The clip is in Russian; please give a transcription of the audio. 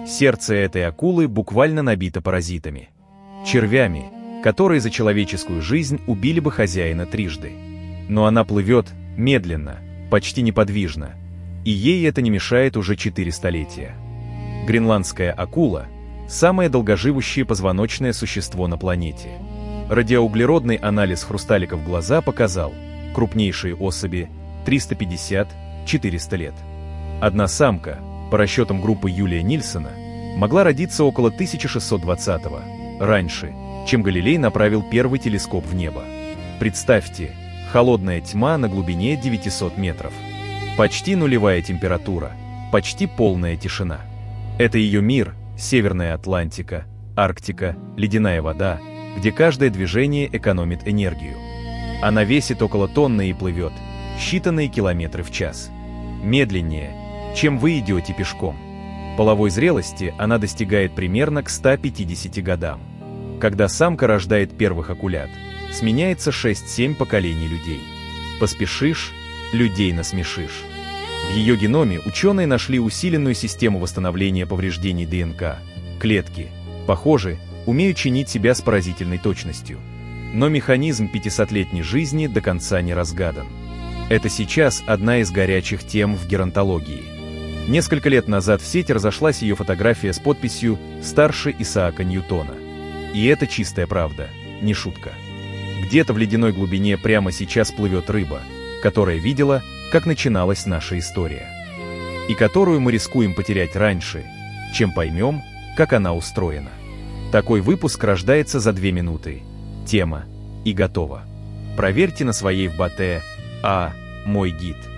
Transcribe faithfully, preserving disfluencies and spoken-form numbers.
Сердце этой акулы буквально набито паразитами. Червями, которые за человеческую жизнь убили бы хозяина трижды. Но она плывет медленно, почти неподвижно, и ей это не мешает уже четыре столетия. Гренландская акула – самое долгоживущее позвоночное существо на планете. Радиоуглеродный анализ хрусталиков глаза показал, крупнейшие особи – триста пятьдесят — четыреста лет. Одна самка, по расчетам группы Юлия Нильсона, могла родиться около тысяча шестьсот двадцатого, раньше, чем Галилей направил первый телескоп в небо. Представьте, холодная тьма на глубине девятисот метров. Почти нулевая температура, почти полная тишина. Это ее мир, Северная Атлантика, Арктика, ледяная вода, где каждое движение экономит энергию. Она весит около тонны и плывет считанные километры в час. Медленнее, чем вы идете пешком. Половой зрелости она достигает примерно к ста пятидесяти годам. Когда самка рождает первых акулят, сменяется шесть-семь поколений людей. Поспешишь – людей насмешишь. В ее геноме ученые нашли усиленную систему восстановления повреждений ДНК. Клетки, похоже, умеют чинить себя с поразительной точностью. Но механизм пятисотлетней жизни до конца не разгадан. Это сейчас одна из горячих тем в геронтологии. Несколько лет назад в сеть разошлась ее фотография с подписью «Старше Исаака Ньютона». И это чистая правда, не шутка. Где-то в ледяной глубине прямо сейчас плывет рыба, которая видела, как начиналась наша история. И которую мы рискуем потерять раньше, чем поймем, как она устроена. Такой выпуск рождается за две минуты. Тема и готово. Проверьте на своей в Ботэ, а мой гид.